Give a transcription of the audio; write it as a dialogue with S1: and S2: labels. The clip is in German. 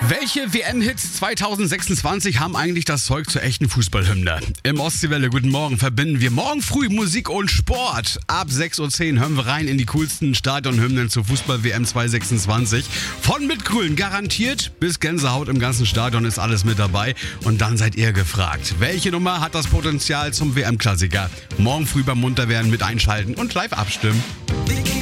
S1: Welche WM-Hits 2026 haben eigentlich das Zeug zur echten Fußballhymne? Im Ostseewelle Guten Morgen verbinden wir morgen früh Musik und Sport. Ab 6.10 Uhr hören wir rein in die coolsten Stadionhymnen zur Fußball-WM 2026. Von Mitgrün garantiert bis Gänsehaut im ganzen Stadion ist alles mit dabei. Und dann seid ihr gefragt. Welche Nummer hat das Potenzial zum WM-Klassiker? Morgen früh beim Munterwerden mit einschalten und live abstimmen.